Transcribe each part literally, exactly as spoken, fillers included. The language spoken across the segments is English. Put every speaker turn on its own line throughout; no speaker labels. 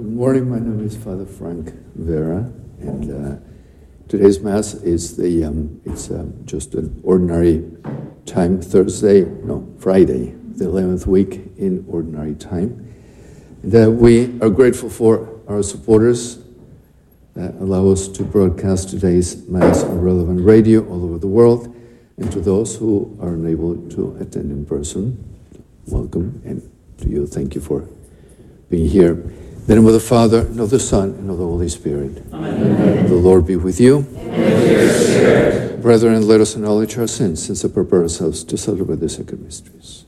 Good morning. My name is Father Frank Vera, and uh, today's Mass is the um, it's uh, just an ordinary time, Thursday, no, Friday, the eleventh week in ordinary time. And uh, we are grateful for our supporters that allow us to broadcast today's Mass on Relevant Radio all over the world, and to those who are unable to attend in person, welcome, and to you, thank you for being here. In the name of the Father, and of the Son, and of the Holy Spirit. Amen. The Lord be with you.
And with your spirit.
Brethren, let us acknowledge our sins and prepare ourselves to celebrate the sacred mysteries.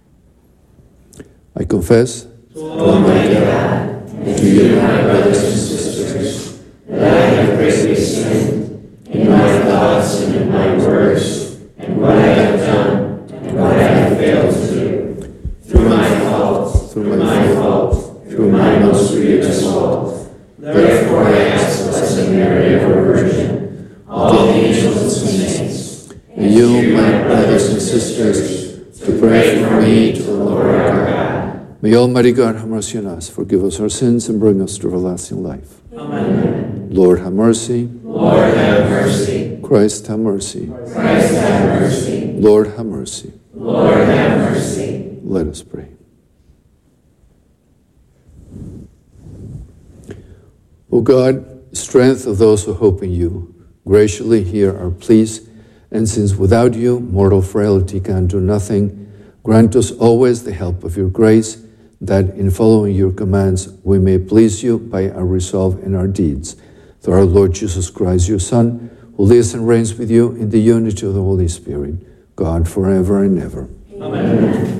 I confess
to Almighty God, and to you, my brothers and sisters, that I have greatly sinned in my thoughts and in my words, and what I have done, and what I have failed to do, through my fault, through my fault, through my most grievous fault. Therefore I ask Blessed Mary, ever Virgin, all the angels and saints,
and you, my brothers and sisters,
to pray for me to the Lord our God.
May Almighty God have mercy on us, forgive us our sins, and bring us to everlasting life.
Amen.
Lord, have mercy.
Lord, have mercy.
Christ, have mercy.
Christ, have mercy.
Lord, have mercy.
Lord, have mercy.
Let us pray. O God, strength of those who hope in you, graciously hear our pleas, and since without you mortal frailty can do nothing, grant us always the help of your grace, that in following your commands we may please you by our resolve and our deeds. Through our Lord Jesus Christ, your Son, who lives and reigns with you in the unity of the Holy Spirit, God forever and ever.
Amen.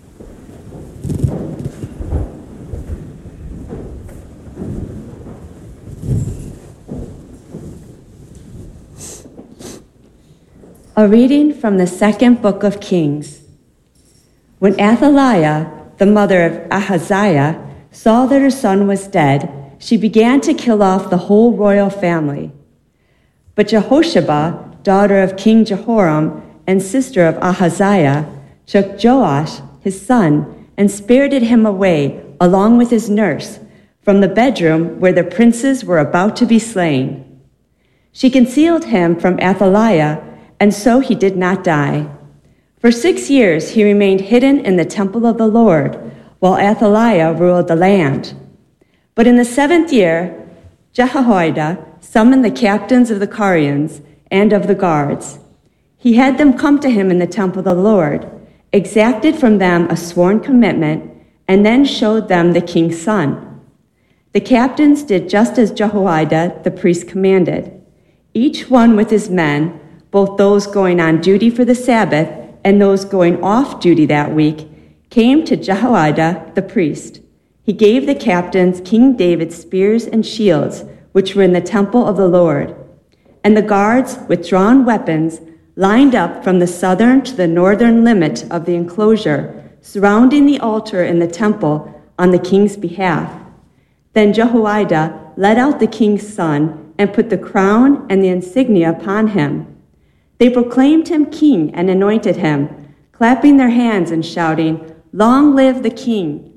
A reading from the second book of Kings. When Athaliah, the mother of Ahaziah, saw that her son was dead, she began to kill off the whole royal family. But Jehosheba, daughter of King Jehoram and sister of Ahaziah, took Joash, his son, and spirited him away, along with his nurse, from the bedroom where the princes were about to be slain. She concealed him from Athaliah, and so he did not die. For six years he remained hidden in the temple of the Lord, while Athaliah ruled the land. But in the seventh year, Jehoiada summoned the captains of the Carians and of the guards. He had them come to him in the temple of the Lord, exacted from them a sworn commitment, and then showed them the king's son. The captains did just as Jehoiada the priest commanded, each one with his men, both those going on duty for the Sabbath and those going off duty that week, came to Jehoiada the priest. He gave the captains King David's spears and shields, which were in the temple of the Lord. And the guards, with drawn weapons, lined up from the southern to the northern limit of the enclosure, surrounding the altar in the temple on the king's behalf. Then Jehoiada led out the king's son and put the crown and the insignia upon him. They proclaimed him king and anointed him, clapping their hands and shouting, "Long live the king!"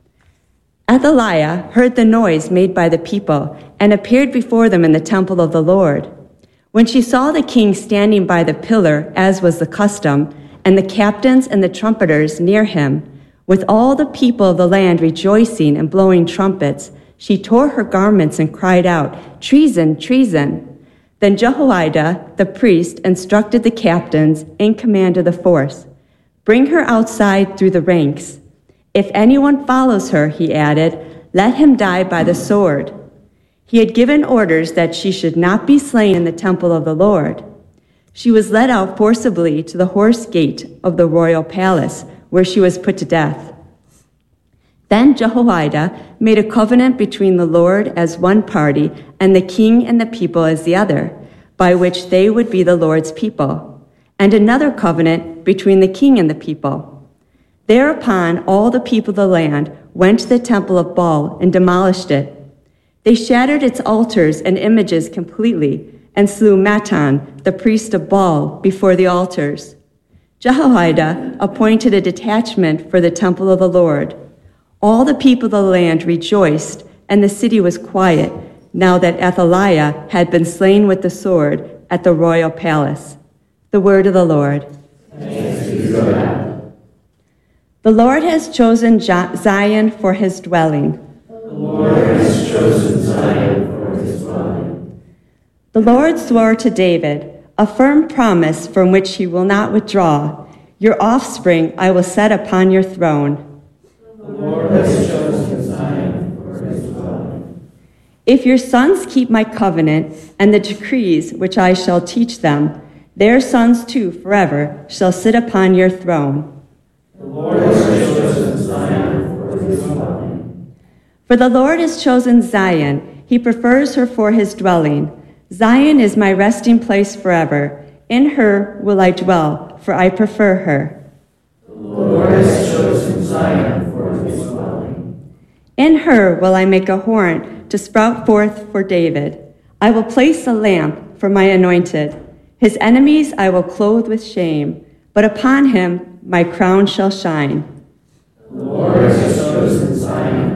Athaliah heard the noise made by the people and appeared before them in the temple of the Lord. When she saw the king standing by the pillar, as was the custom, and the captains and the trumpeters near him, with all the people of the land rejoicing and blowing trumpets, she tore her garments and cried out, "Treason, treason!" Then Jehoiada, the priest, instructed the captains in command of the force, "Bring her outside through the ranks. If anyone follows her," he added, "let him die by the sword." He had given orders that she should not be slain in the temple of the Lord. She was led out forcibly to the horse gate of the royal palace, where she was put to death. Then Jehoiada made a covenant between the Lord as one party and the king and the people as the other, by which they would be the Lord's people, and another covenant between the king and the people. Thereupon all the people of the land went to the temple of Baal and demolished it. They shattered its altars and images completely and slew Mattan, the priest of Baal, before the altars. Jehoiada appointed a detachment for the temple of the Lord. All the people of the land rejoiced and the city was quiet, now that Athaliah had been slain with the sword at the royal palace. The word of the Lord.
Thanks be to God.
The Lord has chosen Zion for his dwelling.
The Lord has chosen Zion for his dwelling.
The Lord swore to David, a firm promise from which he will not withdraw. Your offspring I will set upon your throne.
The Lord has chosen Zion for his dwelling.
If your sons keep my covenant and the decrees which I shall teach them, their sons too forever shall sit upon your throne.
The Lord has chosen Zion for his dwelling.
For the Lord has chosen Zion, he prefers her for his dwelling. Zion is my resting place forever. In her will I dwell, for I prefer her.
The Lord has chosen Zion for his dwelling.
In her will I make a horn to sprout forth for David. I will place a lamp for my anointed. His enemies I will clothe with shame, but upon him my crown shall shine.
The Lord has chosen Zion